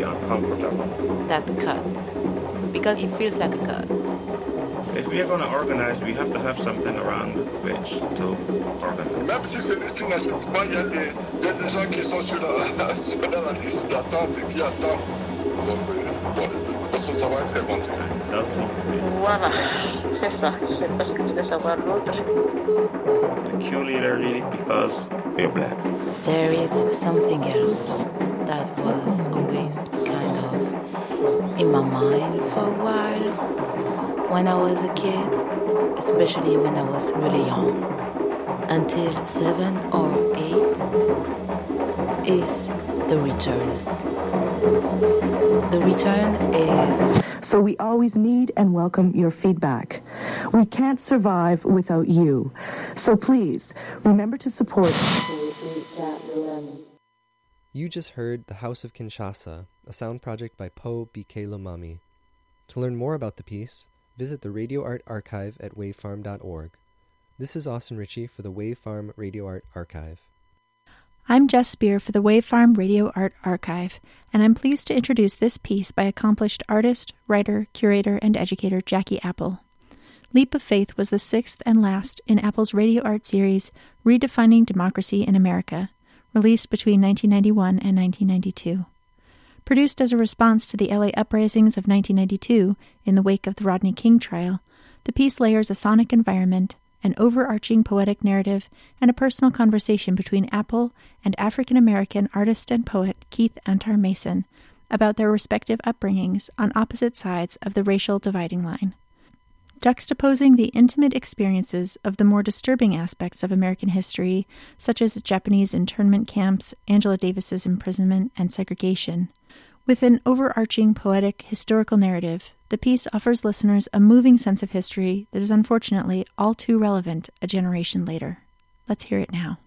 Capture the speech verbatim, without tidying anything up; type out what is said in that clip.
uncomfortable. That cuts. Because it feels like a cut. If we are going to organize, we have to have something around which to organize. Même si celui-ci n'ajoute pas, il y a des, il y a des gens qui sont sur la, sur la liste d'attente et qui attendent. Donc, bon, de toute façon, ça va être éventuel. Voilà, c'est ça. Je sais pas ce que tu veux savoir l'autre. Peculiarly because we're black. There is something else that was always kind of in my mind for a while. When I was a kid, especially when I was really young, until seven or eight, is the return. The return is... So we always need and welcome your feedback. We can't survive without you. So please, remember to support... You just heard The House of Kinshasa, a sound project by Po B K Lomami. To learn more about the piece, visit the Radio Art Archive at wave farm dot org. This is Austin Ritchie for the Wave Farm Radio Art Archive. I'm Jess Spear for the Wave Farm Radio Art Archive, and I'm pleased to introduce this piece by accomplished artist, writer, curator, and educator Jackie Apple. Leap of Faith was the sixth and last in Apple's radio art series, Redefining Democracy in America, released between nineteen ninety-one and nineteen ninety-two. Produced as a response to the L A uprisings of nineteen ninety-two in the wake of the Rodney King trial, the piece layers a sonic environment, an overarching poetic narrative, and a personal conversation between Apple and African-American artist and poet Keith Antar Mason about their respective upbringings on opposite sides of the racial dividing line. Juxtaposing the intimate experiences of the more disturbing aspects of American history, such as Japanese internment camps, Angela Davis's imprisonment, and segregation, with an overarching poetic historical narrative, the piece offers listeners a moving sense of history that is unfortunately all too relevant a generation later. Let's hear it now.